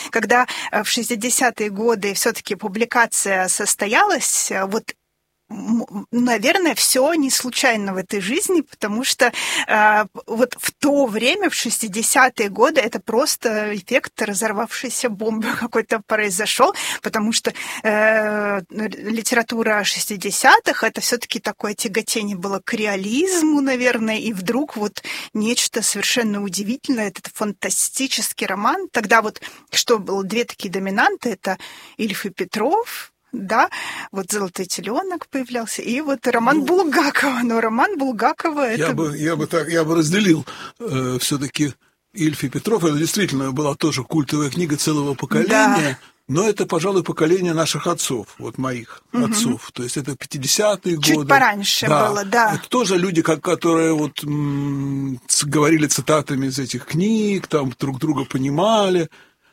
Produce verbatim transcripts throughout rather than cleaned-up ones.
когда в шестидесятые годы все-таки публикация состоялась, вот наверное, все не случайно в этой жизни, потому что э, вот в то время, в шестидесятые годы, это просто эффект разорвавшейся бомбы какой-то произошел, потому что э, литература шестидесятых это все-таки такое тяготение было к реализму, наверное, и вдруг вот нечто совершенно удивительное, этот фантастический роман. Тогда вот что было, две такие доминанты, это Ильф и Петров, да, вот «Золотой теленок» появлялся, и вот роман ну, Булгакова. Но роман Булгакова это... Я бы, я бы, так, я бы разделил э, все-таки Ильф и Петров. Это действительно была тоже культовая книга целого поколения, да. Но это, пожалуй, поколение наших отцов, вот моих угу. отцов. То есть это пятидесятые годы. Чуть пораньше да. было, да. Это тоже люди, как, которые вот м- говорили цитатами из этих книг, там друг друга понимали.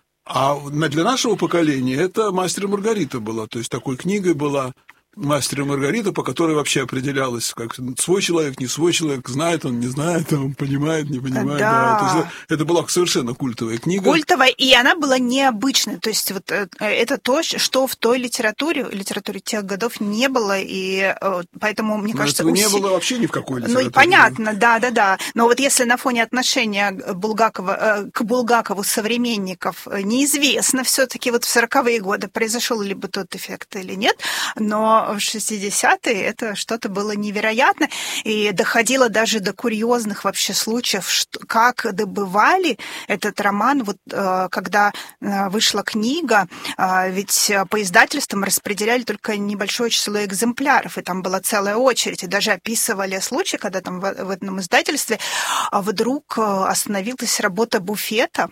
А для нашего поколения это «Мастер и Маргарита» была, то есть такой книгой была «Мастер и Маргарита», по которой вообще определялось, как свой человек, не свой человек, знает он, не знает, он понимает, не понимает. Да. Да. То есть это была совершенно культовая книга. Культовая, и она была необычной, то есть вот это то, что в той литературе, литературе тех годов не было, и поэтому, мне но кажется... этого уси... не было вообще ни в какой литературе. Ну и понятно, да-да-да, но вот если на фоне отношения Булгакова, к Булгакову современников неизвестно все-таки вот в сороковые годы произошел ли бы тот эффект или нет, но в шестидесятые это что-то было невероятно, и доходило даже до курьезных вообще случаев, что, как добывали этот роман, вот когда вышла книга, ведь по издательствам распределяли только небольшое число экземпляров, и там была целая очередь, и даже описывали случаи, когда там в, в одном издательстве вдруг остановилась работа буфета,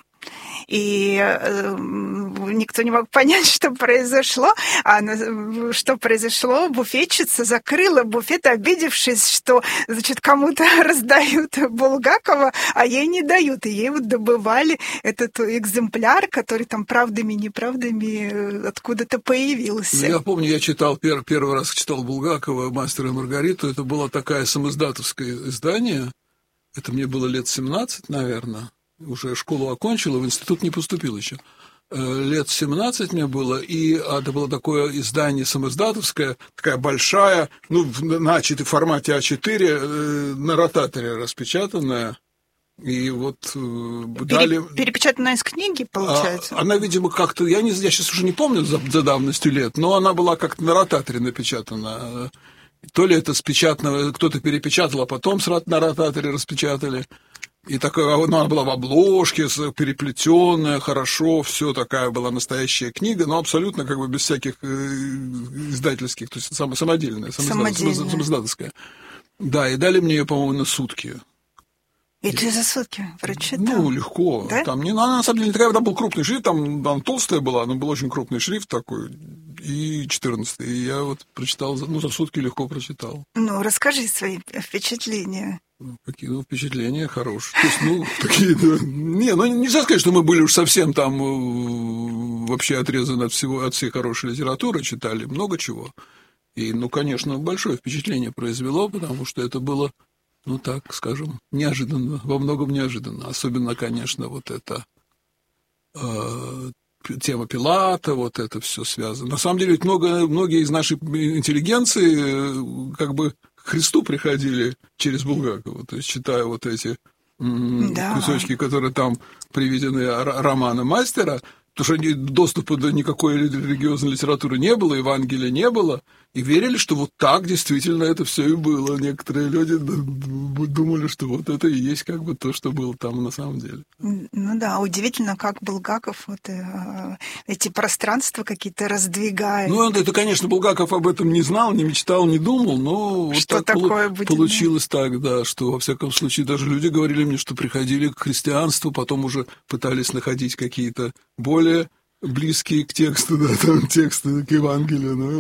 и э, никто не мог понять, что произошло. А что произошло? Буфетчица закрыла буфет, обидевшись, что, значит, кому-то раздают Булгакова, а ей не дают. И ей вот добывали этот экземпляр, который там правдами-неправдами откуда-то появился. Ну, я помню, я читал, пер, первый раз читал Булгакова «Мастера и Маргариту». Это было такое самоиздатовское издание. Это мне было лет семнадцать, наверное. Уже школу окончил, в институт не поступил еще. Лет семнадцать мне было, и это было такое издание самоиздатовское, такая большая, ну, на в формате а четыре, на ротаторе распечатанная. И вот дали... Перепечатанная из книги, получается? А, она, видимо, как-то, я, не, я сейчас уже не помню за, за давностью лет, но она была как-то на ротаторе напечатана. То ли это с печатного, кто-то перепечатал, а потом на ротаторе распечатали. И такая, ну, она была в обложке, переплетенная, хорошо, все такая была настоящая книга, но абсолютно как бы без всяких издательских, то есть самодельная, самоиздатовская. самоиздатовская. Да, и дали мне ее, по-моему, на сутки. И ты за сутки прочитал? Ну, легко. Да? Там, не, ну, она, на самом деле, не такая, там был крупный шрифт, там, там толстая была, но был очень крупный шрифт такой, и четырнадцатый. И я вот прочитал, ну, за сутки легко прочитал. Ну, расскажи свои впечатления. Какие, ну, впечатления хорошие. То есть, ну, такие, да. Не, ну, нельзя сказать, что мы были уж совсем там вообще отрезаны от всего, от всей хорошей литературы, читали много чего. И, ну, конечно, большое впечатление произвело, потому что это было, ну, так скажем, неожиданно, во многом неожиданно. Особенно, конечно, вот это э, тема Пилата, вот это все связано. На самом деле, ведь много, многие из нашей интеллигенции как бы к Христу приходили через Булгакова, то есть читая вот эти да. кусочки, которые там приведены романа «Мастера», потому что доступа до никакой религиозной литературы не было, Евангелия не было, и верили, что вот так действительно это все и было. Некоторые люди думали, что вот это и есть как бы то, что было там на самом деле. Ну да, удивительно, как Булгаков вот, э, эти пространства какие-то раздвигает. Ну, это, конечно, Булгаков об этом не знал, не мечтал, не думал, но что вот так такое полу- будет, получилось да? так, да, что, во всяком случае, даже люди говорили мне, что приходили к христианству, потом уже пытались находить какие-то более близкие к тексту, да, там тексты к Евангелию, ну и вот.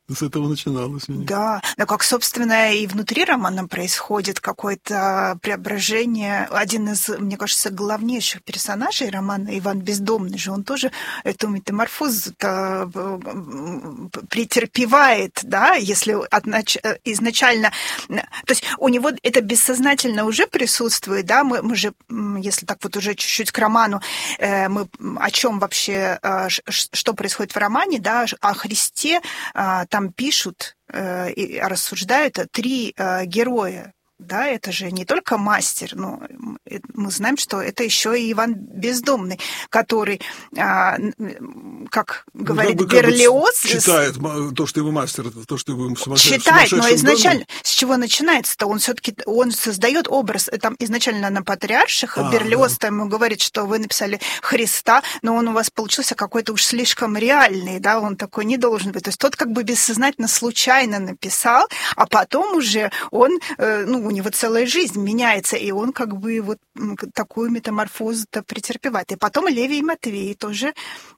С этого начиналось. Да, но как, собственно, и внутри романа происходит какое-то преображение. Один из, мне кажется, главнейших персонажей романа, Иван Бездомный же, он тоже эту метаморфозу-то претерпевает, да, если отнач... изначально... То есть у него это бессознательно уже присутствует, да, мы, мы же, если так вот уже чуть-чуть к роману, мы о чем вообще, что происходит в романе, да, о Христе, там пишут э, и рассуждают три э, героя. Да, это же не только мастер, но мы знаем, что это еще и Иван Бездомный, который, а, как говорит ну, как бы, Берлиоз... Как бы читает то, что его мастер, то, что его сумасшедший. Читает, но изначально... Доме. С чего начинается-то? Он все-таки он создает образ, там изначально на патриарших, а, Берлиоз да. там ему говорит, что вы написали Христа, но он у вас получился какой-то уж слишком реальный, да, он такой не должен быть. То есть тот как бы бессознательно, случайно написал, а потом уже он, ну, у него целая жизнь меняется, и он как бы вот такую метаморфозу-то претерпевает. И потом Левий Матвей тоже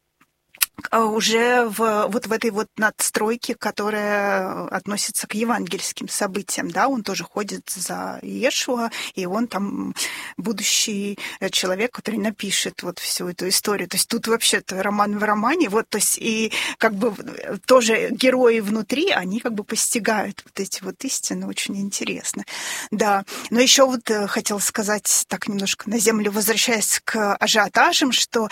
уже в, вот в этой вот надстройке, которая относится к евангельским событиям, да, он тоже ходит за Иешуа, и он там будущий человек, который напишет вот всю эту историю. То есть тут вообще-то роман в романе, вот, то есть и как бы тоже герои внутри, они как бы постигают вот эти вот истины, очень интересно. Да, но еще вот хотела сказать, так немножко на землю возвращаясь к ажиотажам, что,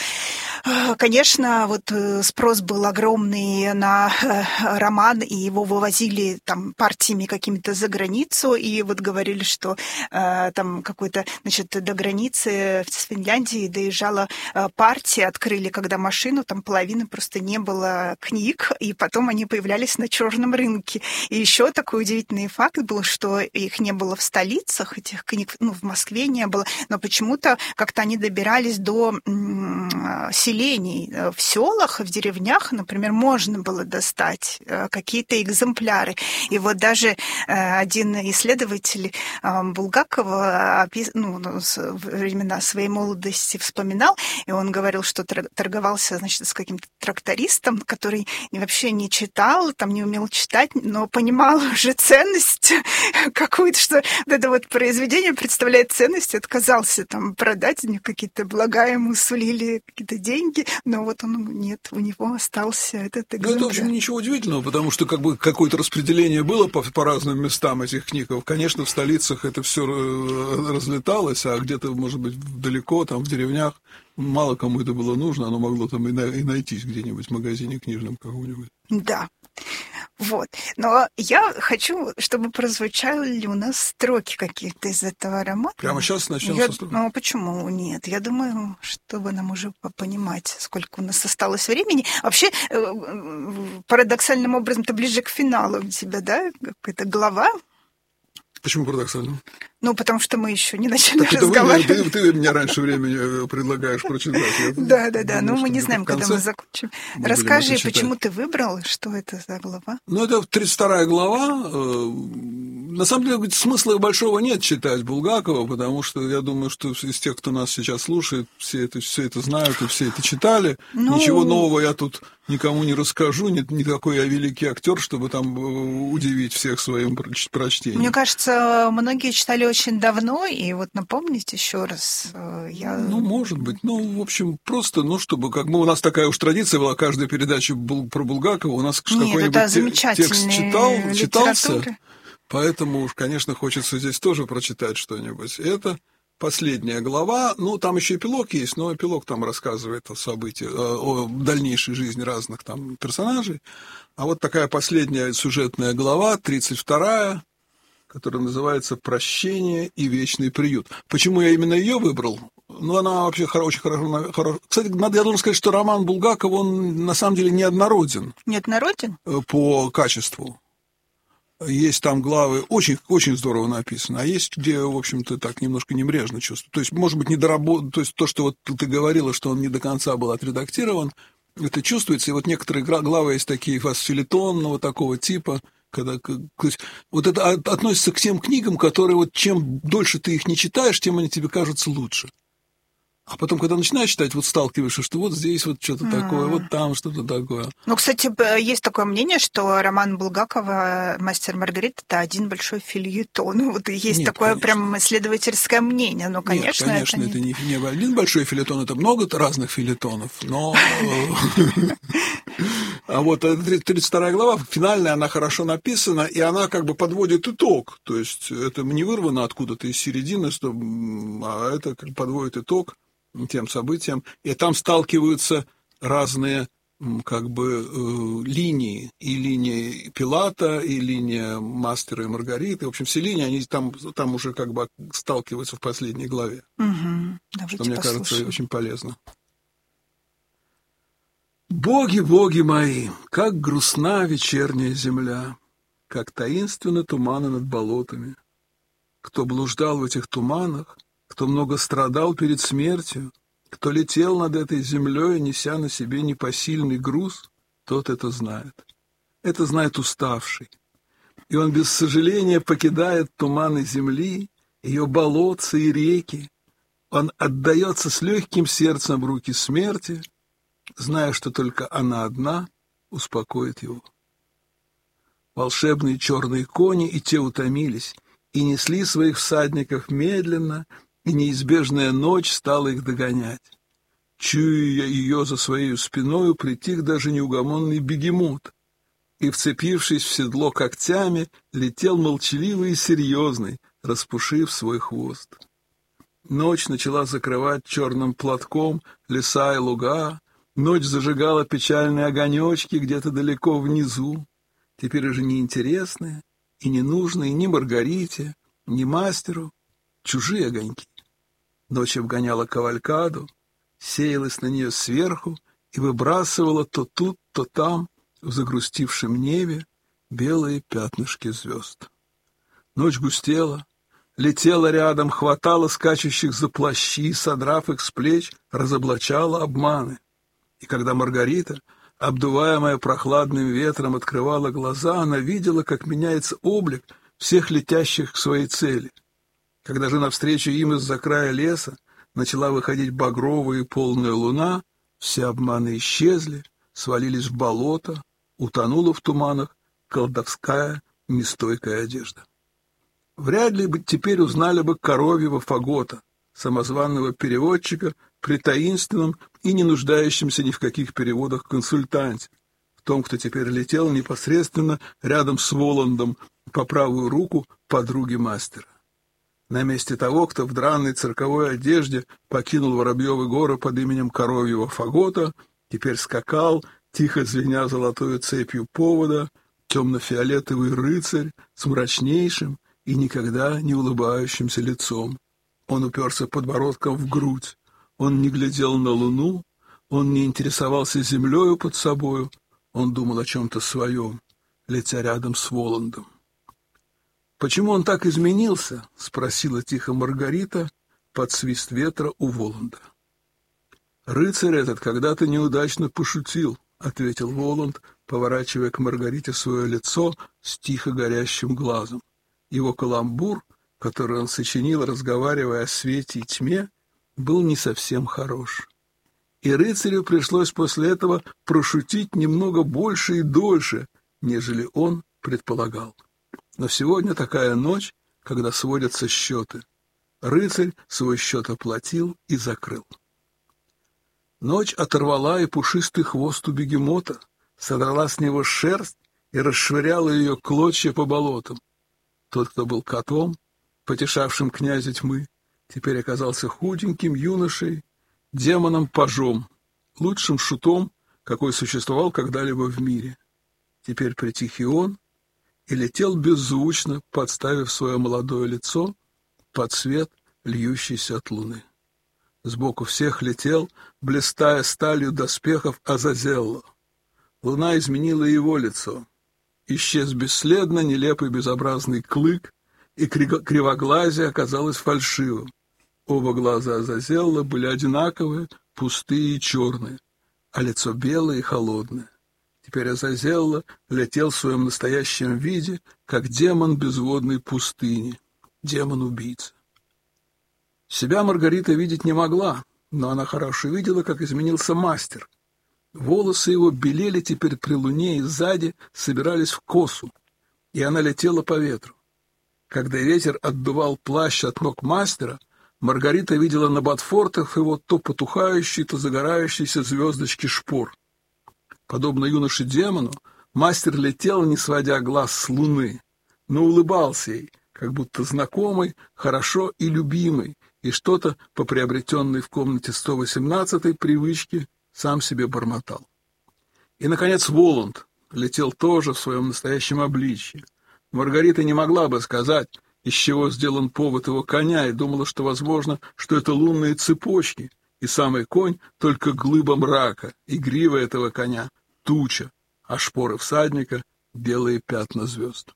конечно, вот спрос был огромный на роман, и его вывозили там партиями какими-то за границу, и вот говорили, что э, там какой-то, значит, до границы с Финляндией доезжала партия, открыли когда машину, там половины просто не было книг, и потом они появлялись на черном рынке. И еще такой удивительный факт был, что их не было в столицах, этих книг, ну, в Москве не было, но почему-то как-то они добирались до м- селений в селах, в деревнях, например, можно было достать какие-то экземпляры. И вот даже один исследователь Булгакова, ну, времена своей молодости вспоминал, и он говорил, что торговался, значит, с каким-то трактористом, который вообще не читал, там не умел читать, но понимал уже ценность какую-то, что вот это вот произведение представляет ценность, отказался там продать, у него какие-то блага ему сулили, какие-то деньги, но вот он нет, у него остался этот экземпляр. Ну, это, в общем, ничего удивительного, потому что как бы какое-то распределение было по, по разным местам этих книг. Конечно, в столицах это все разлеталось, а где-то, может быть, далеко, там, в деревнях, мало кому это было нужно, оно могло там и, на, и найтись где-нибудь в магазине книжном каком-нибудь. Да. Вот. Но я хочу, чтобы прозвучали у нас строки какие-то из этого романа. Прямо сейчас начнем я, со строк? Ну, почему нет? Я думаю, чтобы нам уже понимать, сколько у нас осталось времени. Вообще, парадоксальным образом, ты ближе к финалу у тебя, да? Какая-то глава. Почему парадоксально? Ну, потому что мы еще не начали так разговаривать. Ты, ты, ты мне раньше времени предлагаешь прочитать. Да, да, да. Ну, мы не знаем, когда мы закончим. Расскажи, почему ты выбрал, что это за глава? Ну, это тридцать вторая глава. На самом деле, смысла большого нет читать Булгакова, потому что я думаю, что из тех, кто нас сейчас слушает, все это, все это знают и все это читали. Ну... Ничего нового я тут никому не расскажу, нет, никакой я великий актер, чтобы там удивить всех своим прочтением. Мне кажется, многие читали очень давно, и вот напомнить еще раз. Я... Ну, может быть. Ну, в общем, просто, ну, чтобы, как бы у нас такая уж традиция была, каждая передача был про Булгакова, у нас какой-нибудь текст читал, читался, поэтому уж, конечно, хочется здесь тоже прочитать что-нибудь. Это последняя глава, ну, там еще эпилог есть, но эпилог там рассказывает о событиях, о дальнейшей жизни разных там персонажей. А вот такая последняя сюжетная глава, тридцать вторая, которая называется «Прощение и вечный приют». Почему я именно ее выбрал? Ну, она вообще очень хорошо... Хоро... Кстати, надо, я должен сказать, что роман Булгакова, он на самом деле неоднороден. Неоднороден? По качеству. Есть там главы очень, очень здорово написано, а есть, где, в общем-то, так немножко небрежно чувствую. То есть, может быть, недоработ... То есть, то, что вот ты говорила, что он не до конца был отредактирован, это чувствуется. И вот некоторые главы есть такие фельетонного такого типа, когда, то есть, вот это относится к тем книгам, которые вот чем дольше ты их не читаешь, тем они тебе кажутся лучше. А потом, когда начинаешь читать, вот сталкиваешься, что вот здесь вот что-то mm. такое, вот там что-то такое. Ну, кстати, есть такое мнение, что роман Булгакова «Мастер и Маргарита» — это один большой фельетон. Вот есть Нет, такое конечно. Прям исследовательское мнение. Но, конечно, Нет, конечно, это, это, не, не один большой фельетон, это много разных фельетонов, но... А вот тридцать вторая глава, финальная, она хорошо написана, и она как бы подводит итог. То есть это не вырвано откуда-то из середины, а это как подводит итог тем событиям. И там сталкиваются разные как бы линии. И линия Пилата, и линия Мастера и Маргариты. В общем, все линии, они там, там уже как бы сталкиваются в последней главе. Угу. Что, мне послушаем. Кажется, очень полезно. Боги, боги мои, как грустна вечерняя земля, как таинственны туманы над болотами. Кто блуждал в этих туманах, кто много страдал перед смертью, кто летел над этой землей, неся на себе непосильный груз, тот это знает. Это знает уставший. И он без сожаления покидает туманы земли, ее болотца и реки. Он отдается с легким сердцем в руки смерти, зная, что только она одна успокоит его. Волшебные черные кони и те утомились, и несли своих всадников медленно, и неизбежная ночь стала их догонять. Чуя ее за своей спиною, притих даже неугомонный бегемот, и, вцепившись в седло когтями, летел молчаливый и серьезный, распушив свой хвост. Ночь начала закрывать черным платком леса и луга, ночь зажигала печальные огонечки где-то далеко внизу, теперь уже неинтересные и ненужные ни Маргарите, ни мастеру, чужие огоньки. Ночь обгоняла кавалькаду, сеялась на нее сверху и выбрасывала то тут, то там, в загрустившем небе, белые пятнышки звезд. Ночь густела, летела рядом, хватала скачущих за плащи, содрав их с плеч, разоблачала обманы. И когда Маргарита, обдуваемая прохладным ветром, открывала глаза, она видела, как меняется облик всех летящих к своей цели. Когда же навстречу им из-за края леса начала выходить багровая и полная луна, все обманы исчезли, свалились в болото, утонула в туманах колдовская нестойкая одежда. Вряд ли бы теперь узнали бы коровьего фагота, самозванного переводчика, при таинственном и не нуждающемся ни в каких переводах консультанте, в том, кто теперь летел непосредственно рядом с Воландом по правую руку подруги мастера. На месте того, кто в драной цирковой одежде покинул Воробьевы горы под именем коровьего фагота, теперь скакал, тихо звеня золотою цепью повода, темно-фиолетовый рыцарь с мрачнейшим и никогда не улыбающимся лицом. Он уперся подбородком в грудь, он не глядел на луну, он не интересовался землею под собою, он думал о чем-то своем, летя рядом с Воландом. «Почему он так изменился?» — спросила тихо Маргарита под свист ветра у Воланда. «Рыцарь этот когда-то неудачно пошутил», — ответил Воланд, поворачивая к Маргарите свое лицо с тихо горящим глазом. Его каламбур, который он сочинил, разговаривая о свете и тьме, был не совсем хорош. И рыцарю пришлось после этого прошутить немного больше и дольше, нежели он предполагал. Но сегодня такая ночь, когда сводятся счеты. Рыцарь свой счет оплатил и закрыл. Ночь оторвала и пушистый хвост у бегемота, содрала с него шерсть и расшвыряла ее клочья по болотам. Тот, кто был котом, потешавшим князя тьмы, теперь оказался худеньким юношей, демоном-пажом, лучшим шутом, какой существовал когда-либо в мире. Теперь притих и он, и летел беззвучно, подставив свое молодое лицо под свет, льющийся от луны. Сбоку всех летел, блистая сталью доспехов, Азазелло. Луна изменила его лицо. Исчез бесследно нелепый безобразный клык, и кривоглазие оказалось фальшивым. Оба глаза Азазелло были одинаковые, пустые и черные, а лицо белое и холодное. Теперь Азазелло летел в своем настоящем виде, как демон безводной пустыни, демон-убийца. Себя Маргарита видеть не могла, Но она хорошо видела, как изменился мастер. Волосы его белели теперь при луне и сзади собирались в косу, и она летела по ветру. Когда ветер отдувал плащ от ног мастера, Маргарита видела на ботфортах его то потухающие, то загорающиеся звездочки шпор. Подобно юноше-демону, мастер летел, не сводя глаз с луны, но улыбался ей, как будто знакомый, хорошо и любимый, и что-то по приобретенной в комнате сто восемнадцатой привычке сам себе бормотал. И, наконец, Воланд летел тоже в своем настоящем обличье. Маргарита не могла бы сказать, из чего сделан повод его коня, и думала, что, возможно, что это лунные цепочки, и самый конь — только глыба мрака, и грива этого коня — туча, а шпоры всадника — белые пятна звезд.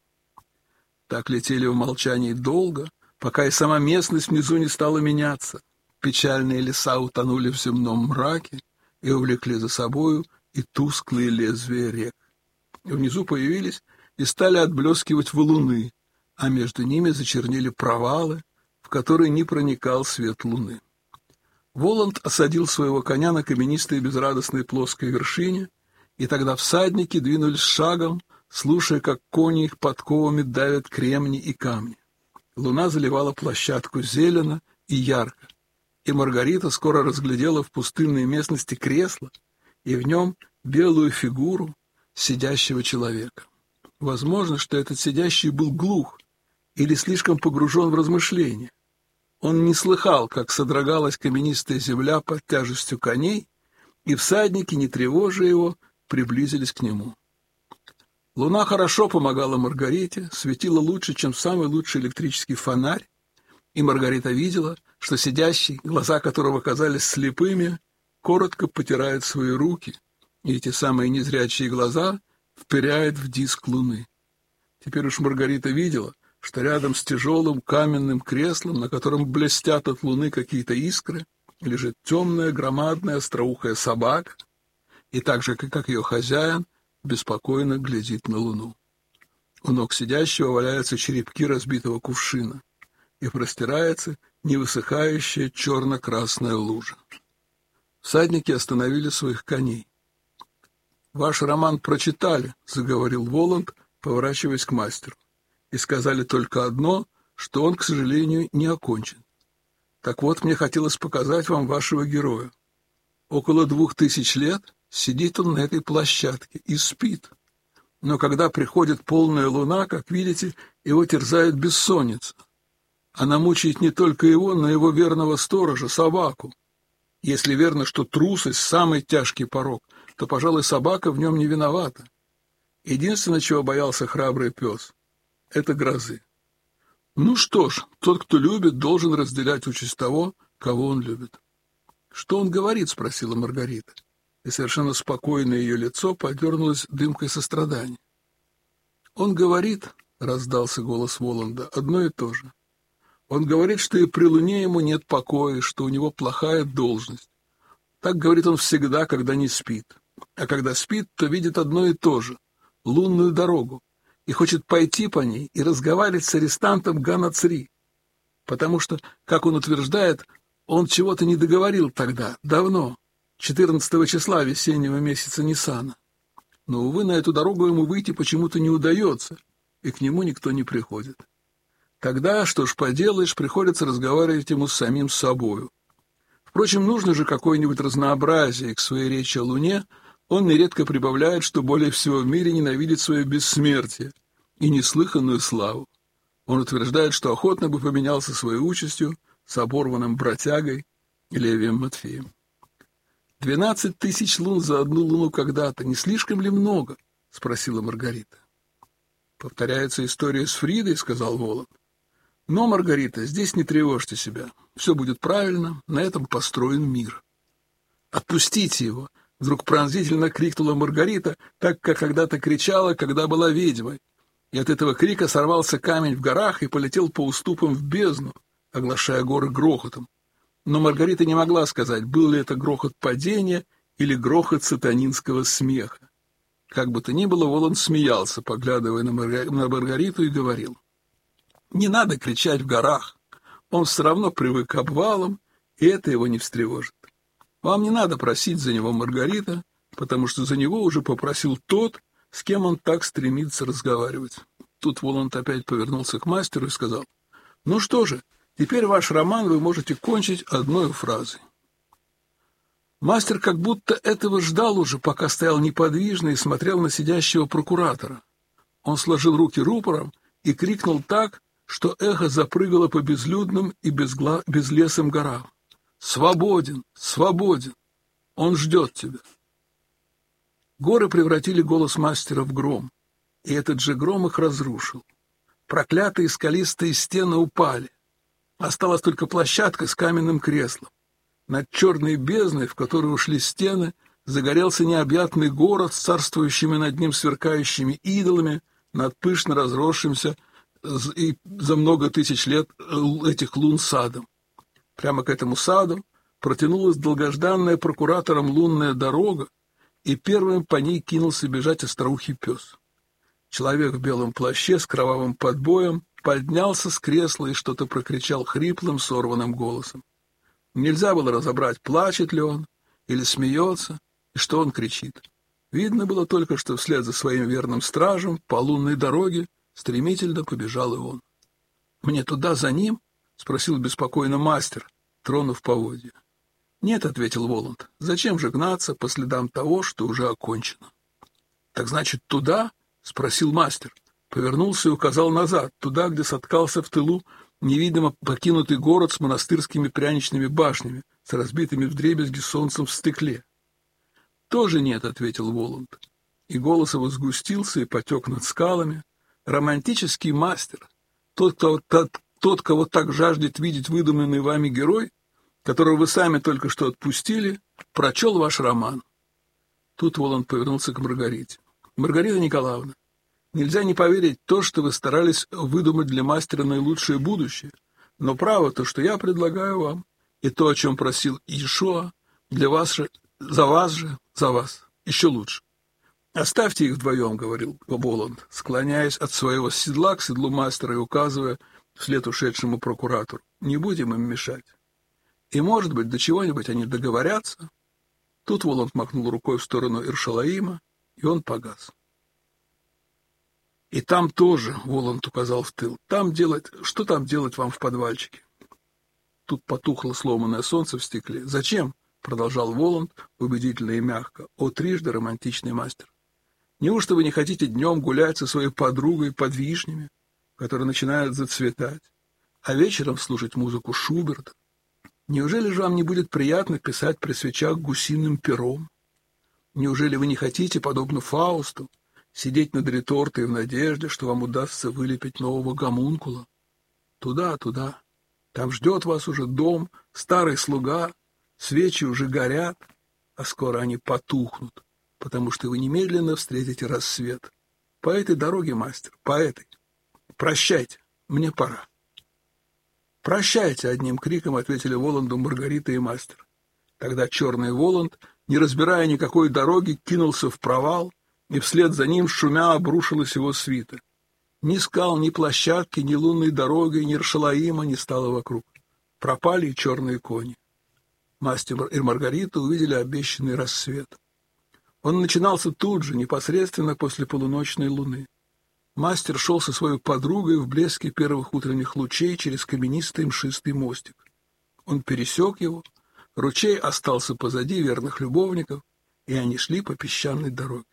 Так летели в молчании долго, пока и сама местность внизу не стала меняться. Печальные леса утонули в земном мраке и увлекли за собою и тусклые лезвия рек. И внизу появились и стали отблескивать валуны, а между ними зачернели провалы, в которые не проникал свет луны. Воланд осадил своего коня на каменистой и безрадостной плоской вершине, и тогда всадники двинулись шагом, слушая, как кони их подковами давят кремни и камни. Луна заливала площадку зелено и ярко, и Маргарита скоро разглядела в пустынной местности кресло и в нем белую фигуру сидящего человека. Возможно, что этот сидящий был глух или слишком погружен в размышления. Он не слыхал, как содрогалась каменистая земля под тяжестью коней, и всадники, не тревожа его, приблизились к нему. Луна хорошо помогала Маргарите, светила лучше, чем самый лучший электрический фонарь, и Маргарита видела, что сидящий, глаза которого казались слепыми, коротко потирает свои руки, и эти самые незрячие глаза вперяет в диск луны. Теперь уж Маргарита видела, что рядом с тяжелым каменным креслом, на котором блестят от луны какие-то искры, лежит темная громадная остроухая собака, и так же, как ее хозяин, беспокойно глядит на луну. У ног сидящего валяются черепки разбитого кувшина, и простирается невысыхающая черно-красная лужа. Всадники остановили своих коней. «Ваш роман прочитали», — заговорил Воланд, поворачиваясь к мастеру, «и сказали только одно, что он, к сожалению, не окончен. Так вот, мне хотелось показать вам вашего героя. Около двух тысяч лет сидит он на этой площадке и спит. Но когда приходит полная луна, как видите, его терзает бессонница. Она мучает не только его, но и его верного сторожа, собаку. Если верно, что трусость — самый тяжкий порок, то, пожалуй, собака в нем не виновата. Единственное, чего боялся храбрый пес — это грозы. Ну что ж, тот, кто любит, должен разделять участь того, кого он любит. «Что он говорит?» — спросила Маргарита, и совершенно спокойное ее лицо подернулось дымкой сострадания. «Он говорит», — раздался голос Воланда, — «одно и то же. Он говорит, что и при луне ему нет покоя, что у него плохая должность. Так говорит он всегда, когда не спит. А когда спит, то видит одно и то же — лунную дорогу, и хочет пойти по ней и разговаривать с арестантом Ганацри, потому что, как он утверждает, он чего-то не договорил тогда, давно, четырнадцатого числа весеннего месяца Ниссана. Но, увы, на эту дорогу ему выйти почему-то не удается, и к нему никто не приходит. Тогда, что ж поделаешь, приходится разговаривать ему с самим собою. Впрочем, нужно же какое-нибудь разнообразие к своей речи о Луне. Он нередко прибавляет, что более всего в мире ненавидит свое бессмертие и неслыханную славу. Он утверждает, что охотно бы поменялся своей участью с оборванным бродягой Левием Матфеем. «Двенадцать тысяч лун за одну луну когда-то. Не слишком ли много?» — спросила Маргарита. «Повторяется история с Фридой», — сказал Воланд. «Но, Маргарита, здесь не тревожьте себя. Все будет правильно, на этом построен мир». «Отпустите его!» — вдруг пронзительно крикнула Маргарита, так, как когда-то кричала, когда была ведьмой. И от этого крика сорвался камень в горах и полетел по уступам в бездну, оглашая горы грохотом. Но Маргарита не могла сказать, был ли это грохот падения или грохот сатанинского смеха. Как бы то ни было, Воланд смеялся, поглядывая на, Марга... на Маргариту, и говорил: «Не надо кричать в горах. Он все равно привык к обвалам, и это его не встревожит. Вам не надо просить за него, Маргарита, потому что за него уже попросил тот, с кем он так стремится разговаривать. Тут Воланд опять повернулся к мастеру и сказал: «Ну что же, теперь ваш роман вы можете кончить одной фразой». Мастер как будто этого ждал уже, пока стоял неподвижно и смотрел на сидящего прокуратора. Он сложил руки рупором и крикнул так, что эхо запрыгало по безлюдным и безгла... безлесым горам: «Свободен! Свободен! Он ждет тебя!» Горы превратили голос мастера в гром, и этот же гром их разрушил. Проклятые скалистые стены упали. Осталась только площадка с каменным креслом. Над черной бездной, в которую ушли стены, загорелся необъятный город с царствующими над ним сверкающими идолами, над пышно разросшимся и за много тысяч лет этих лун садом. Прямо к этому саду протянулась долгожданная прокуратором лунная дорога, и первым по ней кинулся бежать остроухий пес. Человек в белом плаще с кровавым подбоем поднялся с кресла и что-то прокричал хриплым, сорванным голосом. Нельзя было разобрать, плачет ли он или смеется, и что он кричит. Видно было только, что вслед за своим верным стражем по лунной дороге стремительно побежал и он. «Мне туда за ним?» — спросил беспокойно мастер, тронув поводья. «Нет», — ответил Воланд, — «зачем же гнаться по следам того, что уже окончено?» «Так значит, туда?» — спросил мастер. Повернулся и указал назад, туда, где соткался в тылу невидимо покинутый город с монастырскими пряничными башнями, с разбитыми вдребезги солнцем в стекле. «Тоже нет», — ответил Воланд. И голос его сгустился и потек над скалами. «Романтический мастер, тот, кто, тот, тот, кого так жаждет видеть выдуманный вами герой, которого вы сами только что отпустили, прочел ваш роман». Тут Воланд повернулся к Маргарите. «Маргарита Николаевна, нельзя не поверить в то, что вы старались выдумать для мастера наилучшее будущее, но право то, что я предлагаю вам, и то, о чем просил Иешуа, для вас же, за вас же, за вас, еще лучше. Оставьте их вдвоем», — говорил Воланд, склоняясь от своего седла к седлу мастера и указывая вслед ушедшему прокуратору. «Не будем им мешать. И, может быть, до чего-нибудь они договорятся». Тут Воланд махнул рукой в сторону Иршалаима, и он погас. «И там тоже», — Воланд указал в тыл, — «там делать... Что там делать вам в подвальчике?» Тут потухло сломанное солнце в стекле. «Зачем?» — продолжал Воланд убедительно и мягко. «О, трижды романтичный мастер! Неужто вы не хотите днем гулять со своей подругой под вишнями, которые начинают зацветать, а вечером слушать музыку Шуберта? Неужели же вам не будет приятно писать при свечах гусиным пером? Неужели вы не хотите, подобно Фаусту, сидеть над ретортой в надежде, что вам удастся вылепить нового гомункула? Туда, туда. Там ждет вас уже дом, старый слуга, свечи уже горят, а скоро они потухнут, потому что вы немедленно встретите рассвет. По этой дороге, мастер, по этой. Прощайте, мне пора». «Прощайте», — одним криком ответили Воланду Маргарита и мастер. Тогда черный Воланд, не разбирая никакой дороги, кинулся в провал, и вслед за ним шумя обрушилась его свита. Ни скал, ни площадки, ни лунной дороги, ни Иршалаима не стало вокруг. Пропали и черные кони. Мастер и Маргарита увидели обещанный рассвет. Он начинался тут же, непосредственно после полуночной луны. Мастер шел со своей подругой в блеске первых утренних лучей через каменистый мшистый мостик. Он пересек его, ручей остался позади верных любовников, и они шли по песчаной дороге.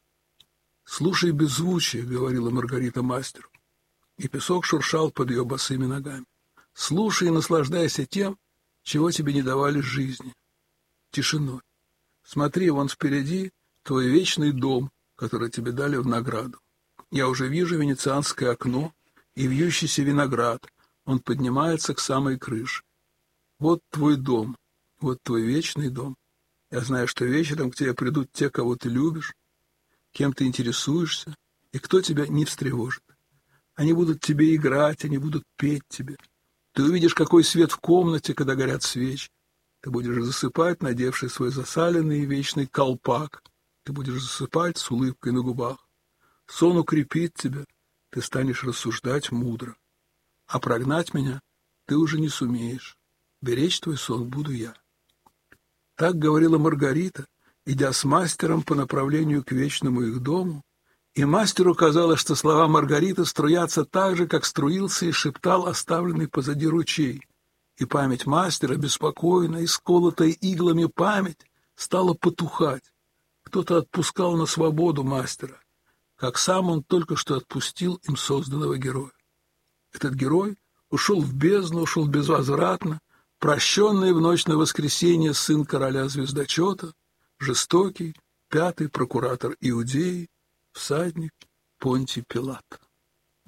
«Слушай беззвучие», — говорила Маргарита мастеру, и песок шуршал под ее босыми ногами. «Слушай и наслаждайся тем, чего тебе не давали жизни. Тишиной. Смотри, вон впереди твой вечный дом, который тебе дали в награду. Я уже вижу венецианское окно и вьющийся виноград. Он поднимается к самой крыше. Вот твой дом, вот твой вечный дом. Я знаю, что вечером к тебе придут те, кого ты любишь, кем ты интересуешься, и кто тебя не встревожит. Они будут тебе играть, они будут петь тебе. Ты увидишь, какой свет в комнате, когда горят свечи. Ты будешь засыпать, надевший свой засаленный и вечный колпак. Ты будешь засыпать с улыбкой на губах. Сон укрепит тебя, ты станешь рассуждать мудро. А прогнать меня ты уже не сумеешь. Беречь твой сон буду я». Так говорила Маргарита, идя с мастером по направлению к вечному их дому, и мастеру казалось, что слова Маргариты струятся так же, как струился и шептал оставленный позади ручей. И память мастера, беспокойная, исколотая иглами память, стала потухать. Кто-то отпускал на свободу мастера, как сам он только что отпустил им созданного героя. Этот герой ушел в бездну, ушел безвозвратно, прощенный в ночь на воскресенье сын короля звездочета, жестокий, пятый прокуратор Иудеи, всадник Понтий Пилат.